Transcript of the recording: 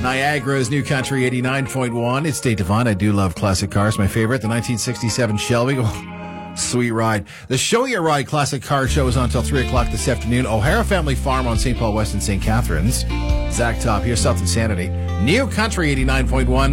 Niagara's New Country 89.1. It's Dave Devine. I do love classic cars. My favorite, the 1967 Shelby. Oh, sweet ride. The Show Your Ride Classic Car Show is on until 3 o'clock this afternoon. O'Hara Family Farm on St. Paul West and St. Catharines. Zach Top, here's South Insanity. New Country 89.1.